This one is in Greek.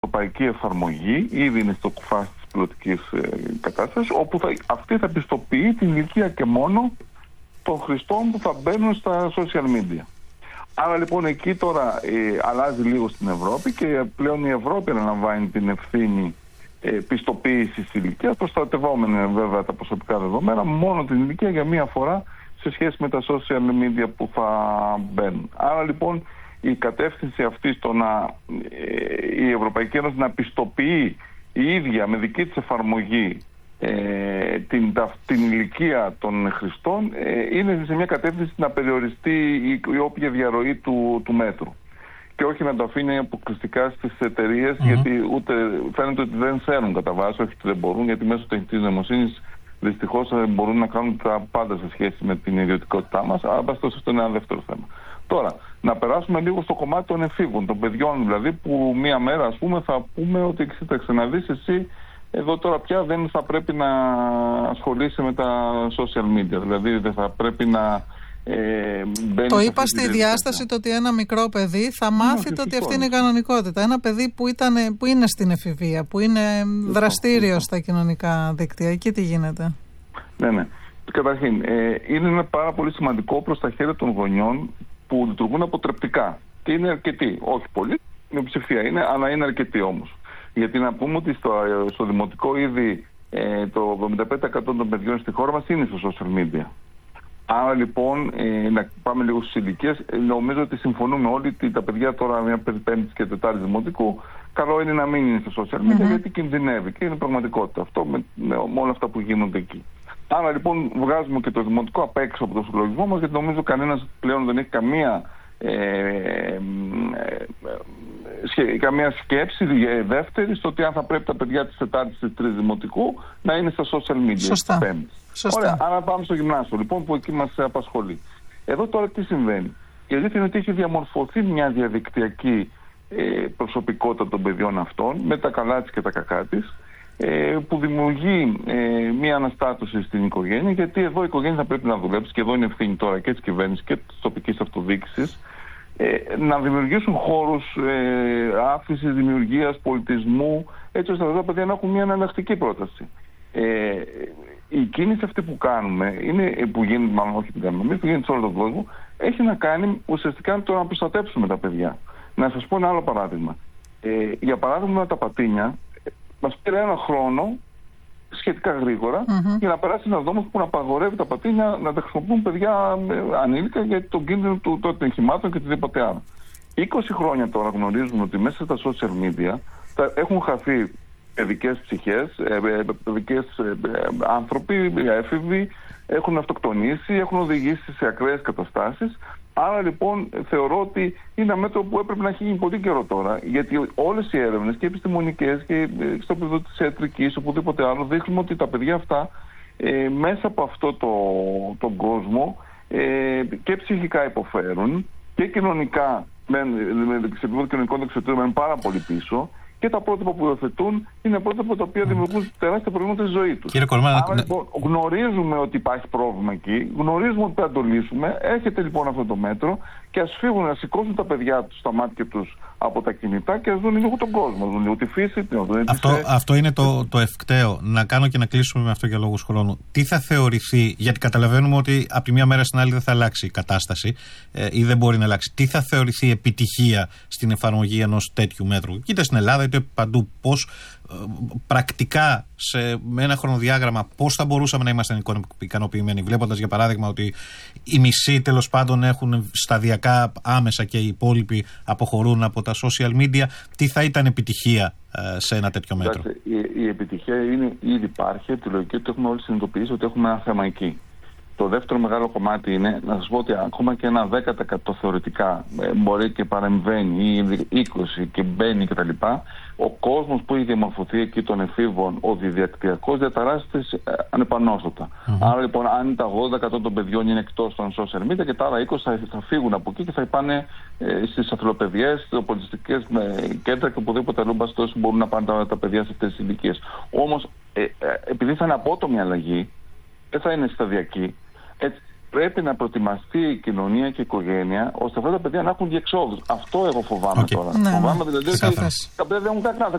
ευρωπαϊκή εφαρμογή, ήδη είναι στο φάση της πιλωτικής κατάστασης, όπου αυτή θα πιστοποιεί την ηλικία και μόνο των χρηστών που θα μπαίνουν στα social media. Άρα λοιπόν εκεί τώρα αλλάζει λίγο στην Ευρώπη και πλέον η Ευρώπη αναλαμβάνει την ευθύνη πιστοποίησης ηλικίας, προστατευόμενη βέβαια τα προσωπικά δεδομένα, μόνο την ηλικία για μία φορά σε σχέση με τα social media που θα μπαίνουν. Άρα λοιπόν η κατεύθυνση αυτή στο να η Ευρωπαϊκή Ένωση να πιστοποιεί η ίδια με δική της εφαρμογή την ηλικία των χρηστών είναι σε μια κατεύθυνση να περιοριστεί η όποια διαρροή του μέτρου και όχι να το αφήνει αποκλειστικά στις εταιρείες, γιατί ούτε φαίνεται ότι δεν ξέρουν κατά βάση, όχι ότι δεν μπορούν, γιατί μέσω τεχνητής νοημοσύνης δυστυχώς μπορούν να κάνουν τα πάντα σε σχέση με την ιδιωτικότητά μας, αλλά αυτό είναι ένα δεύτερο θέμα. Τώρα, να περάσουμε λίγο στο κομμάτι των εφήβων, των παιδιών δηλαδή, που μία μέρα ας πούμε θα πούμε ότι κοίταξε να δεις εσύ, εδώ τώρα πια δεν θα πρέπει να ασχολείσαι με τα social media, δηλαδή δεν θα πρέπει να το είπα στη διάσταση το ότι ένα μικρό παιδί θα μάθει ότι αυτή είναι η κανονικότητα. Ένα παιδί που είναι στην εφηβεία, που είναι δραστήριο στα κοινωνικά δίκτυα, εκεί τι γίνεται? Ναι. Καταρχήν, είναι ένα πάρα πολύ σημαντικό προς τα χέρια των γονιών που λειτουργούν αποτρεπτικά. Και είναι αρκετοί. Όχι πολύ, η ψηφία είναι, αλλά είναι αρκετοί όμως. Γιατί να πούμε ότι στο δημοτικό ήδη το 75% των παιδιών στη χώρα μας είναι στο social media. Άρα λοιπόν, να πάμε λίγο στις ηλικίες, νομίζω ότι συμφωνούμε όλοι ότι τα παιδιά τώρα μια πέμπτης και τετάρτης δημοτικού, καλό είναι να μην είναι στο social media γιατί κινδυνεύει και είναι πραγματικότητα αυτό με όλα αυτά που γίνονται εκεί. Άρα λοιπόν βγάζουμε και το δημοτικό απ' έξω από το συλλογισμό μας, γιατί νομίζω κανένας πλέον δεν έχει καμία σκέψη δεύτερη στο ότι αν θα πρέπει τα παιδιά της τετάρτης της τρίτης δημοτικού να είναι στα social media. Σωστά. Ωραία, άρα πάμε στο γυμνάσιο λοιπόν που εκεί μας απασχολεί. Εδώ τώρα τι συμβαίνει? Η αλήθεια είναι ότι έχει διαμορφωθεί μια διαδικτυακή προσωπικότητα των παιδιών αυτών με τα καλά της και τα κακά της, που δημιουργεί μια αναστάτωση στην οικογένεια, γιατί εδώ η οικογένεια θα πρέπει να δουλέψει και εδώ είναι ευθύνη τώρα και της κυβέρνησης και της τοπικής αυτοδιοίκησης να δημιουργήσουν χώρους άφησης, δημιουργίας, πολιτισμού, έτσι ώστε τα παιδιά να έχουν μια εναλλακτική πρόταση. Η κίνηση αυτή που κάνουμε, που γίνεται, μάλλον όχι την κάνουμε εμείς, που γίνεται σε όλο τον κόσμο, έχει να κάνει ουσιαστικά το να προστατεύσουμε τα παιδιά. Να σας πω ένα άλλο παράδειγμα. Για παράδειγμα, τα πατίνια μας πήρε ένα χρόνο σχετικά γρήγορα για να περάσει ένας νόμος που να απαγορεύει τα πατίνια να τα χρησιμοποιούν παιδιά ανήλικα για τον κίνδυνο των ατυχημάτων και οτιδήποτε άλλο. 20 χρόνια τώρα γνωρίζουμε ότι μέσα στα social media έχουν χαθεί παιδικές ψυχές, παιδικές άνθρωποι, έφηβοι, έχουν αυτοκτονήσει, έχουν οδηγήσει σε ακραίες καταστάσεις. Άρα λοιπόν θεωρώ ότι είναι ένα μέτρο που έπρεπε να έχει γίνει πολύ καιρό τώρα, γιατί όλες οι έρευνες και επιστημονικές και στο επίπεδο της ιατρικής, οπουδήποτε άλλο, δείχνουν ότι τα παιδιά αυτά μέσα από αυτό τον κόσμο και ψυχικά υποφέρουν και κοινωνικά, σε επίπεδο κοινωνικών δεξιοτήτων μένουν πάρα πολύ πίσω. Και τα πρότυπα που υιοθετούν είναι πρότυπα τα οποία δημιουργούν τεράστια προβλήματα στη ζωή τους. Άρα λοιπόν γνωρίζουμε ότι υπάρχει πρόβλημα εκεί, γνωρίζουμε ότι θα το λύσουμε. Έρχεται λοιπόν αυτό το μέτρο και ας φύγουν να σηκώσουν τα παιδιά τους στα μάτια τους από τα κινητά και ας δουν λίγο τον κόσμο, ας δουν λίγο τη φύση. Αυτό είναι το ευκταίο. Να κάνω και να κλείσουμε με αυτό για λόγους χρόνου. Τι θα θεωρηθεί, γιατί καταλαβαίνουμε ότι από τη μία μέρα στην άλλη δεν θα αλλάξει η κατάσταση ή δεν μπορεί να αλλάξει. Τι θα θεωρηθεί επιτυχία στην εφαρμογή ενός τέτοιου μέτρου, είτε στην Ελλάδα είτε παντού? Πώς πρακτικά με ένα χρονοδιάγραμμα πώς θα μπορούσαμε να είμαστε ικανοποιημένοι, βλέποντας για παράδειγμα ότι οι μισοί τέλος πάντων έχουν σταδιακά άμεσα και οι υπόλοιποι αποχωρούν από τα social media? Τι θα ήταν επιτυχία σε ένα τέτοιο μέτρο? Η επιτυχία ήδη υπάρχει, τη λογική ότι έχουμε όλοι συνειδητοποιήσει ότι έχουμε ένα θέμα εκεί. Το δεύτερο μεγάλο κομμάτι είναι να σας πω ότι ακόμα και ένα 10% θεωρητικά μπορεί και παρεμβαίνει ή 20% και μπαίνει κτλ. Ο κόσμος που έχει διαμορφωθεί εκεί των εφήβων, ο διαδικτυακός, διαταράσσεται ανεπανόρθωτα. Άρα λοιπόν, αν τα 80% των παιδιών είναι εκτός των social media και τα άλλα 20% θα φύγουν από εκεί και θα πάνε στις αθλοπαιδιές, στις πολιτιστικές κέντρα και οπουδήποτε αλλού μπορούν να πάνε τα παιδιά σε αυτές τις ηλικίες. Όμως, επειδή θα είναι απότομη αλλαγή, δεν θα είναι σταδιακή. Έτσι, πρέπει να προετοιμαστεί η κοινωνία και η οικογένεια ώστε αυτά τα παιδιά να έχουν διεξόδους. Αυτό εγώ φοβάμαι τώρα. Φοβάμαι δηλαδή ότι τα παιδιά δεν έχουν